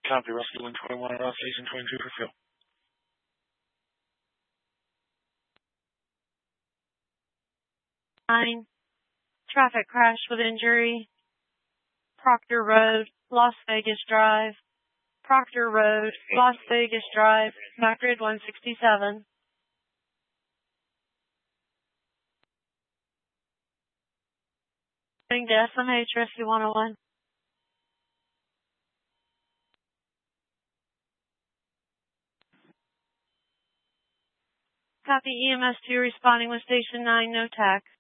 Copy. Rescue 121 around Station 22 for fuel. Traffic crash with injury. Proctor Road, Las Vegas Drive. Proctor Road, Las Vegas Drive, MacGrid 167. Going to SMH Rescue 101. Copy. EMS 2 responding with Station 9, no TAC.